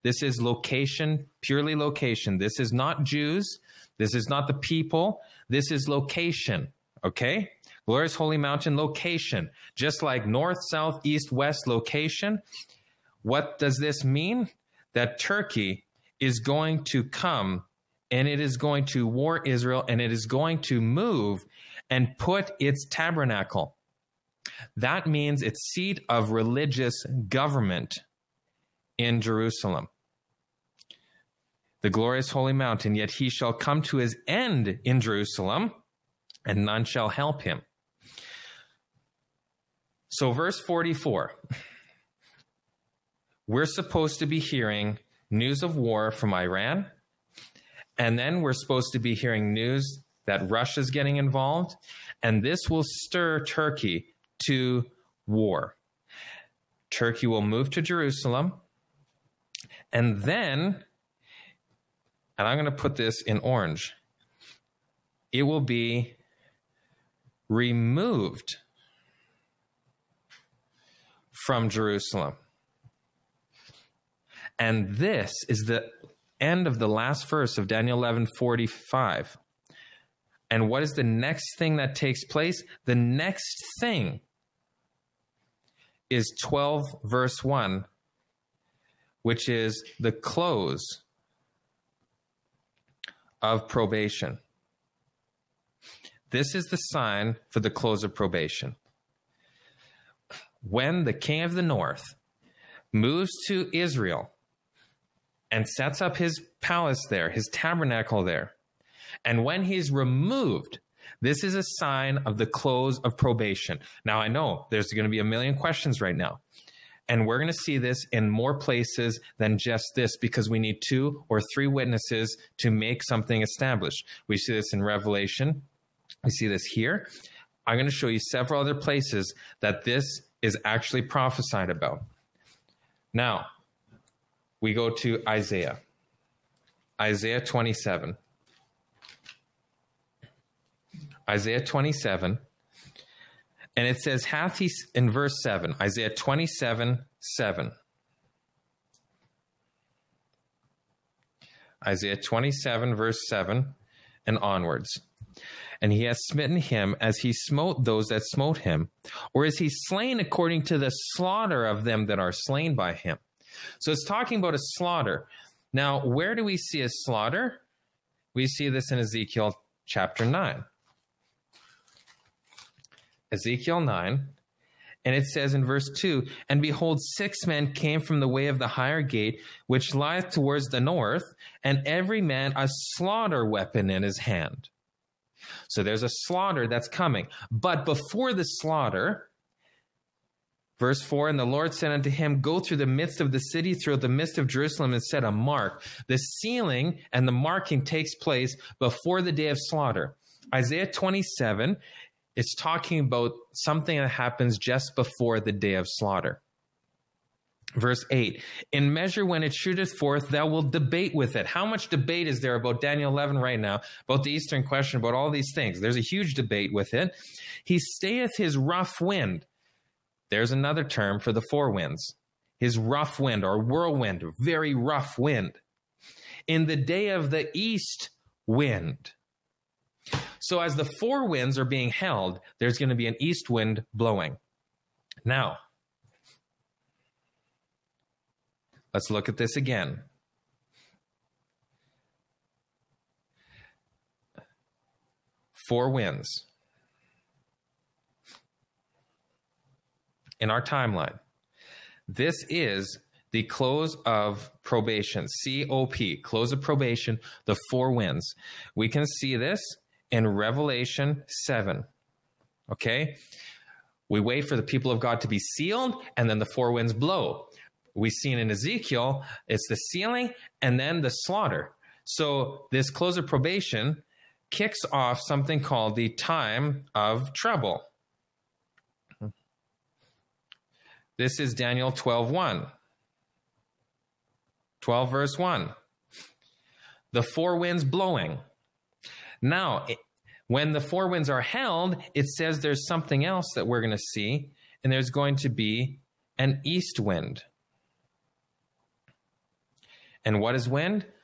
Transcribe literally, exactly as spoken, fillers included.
This is location, purely location. This is not Jews. This is not the people. This is location, okay? Glorious Holy Mountain, location. Just like north, south, east, west, location. What does this mean? That Turkey is going to come and it is going to war Israel, and it is going to move and put its tabernacle. That means its seat of religious government in Jerusalem. The glorious holy mountain, yet he shall come to his end in Jerusalem, and none shall help him. So verse forty-four, we're supposed to be hearing news of war from Iran, and then we're supposed to be hearing news that Russia's getting involved, and this will stir Turkey to war. Turkey will move to Jerusalem, and then, and I'm going to put this in orange, it will be removed from Jerusalem. And this is the end of the last verse of Daniel eleven forty-five. And what is the next thing that takes place? The next thing is twelve verse one, which is the close of probation. This is the sign for the close of probation. When the king of the north moves to Israel and sets up his palace there, his tabernacle there, and when he's removed, this is a sign of the close of probation. Now, I know there's going to be a million questions right now, and we're going to see this in more places than just this, because we need two or three witnesses to make something established. We see this in Revelation. We see this here. I'm going to show you several other places that this is actually prophesied about. Now, we go to Isaiah. Isaiah twenty-seven. Isaiah twenty-seven. And it says, hath he, in verse seven, Isaiah twenty-seven, seven. Isaiah twenty-seven, verse seven and onwards. And he has smitten him as he smote those that smote him, or is he slain according to the slaughter of them that are slain by him? So it's talking about a slaughter. Now, where do we see a slaughter? We see this in Ezekiel chapter nine. Ezekiel nine, and it says in verse two, and behold, six men came from the way of the higher gate, which lieth towards the north, and every man a slaughter weapon in his hand. So there's a slaughter that's coming. But before the slaughter, verse four, and the Lord said unto him, go through the midst of the city, through the midst of Jerusalem, and set a mark. The sealing and the marking takes place before the day of slaughter. Isaiah twenty-seven, it's talking about something that happens just before the day of slaughter. Verse eight, in measure when it shooteth forth, thou wilt debate with it. How much debate is there about Daniel eleven right now, about the Eastern question, about all these things? There's a huge debate with it. He stayeth his rough wind. There's another term for the four winds. His rough wind, or whirlwind, very rough wind. In the day of the east wind. So as the four winds are being held, there's going to be an east wind blowing. Now, let's look at this again. Four winds. In our timeline, this is the close of probation, C O P, close of probation, the four winds. We can see this in Revelation seven, okay? We wait for the people of God to be sealed, and then the four winds blow. We've seen in Ezekiel, it's the sealing and then the slaughter. So this close of probation kicks off something called the time of trouble. This is Daniel twelve one. twelve verse one. The four winds blowing. Now, when the four winds are held, it says there's something else that we're going to see, and there's going to be an east wind. And what is wind?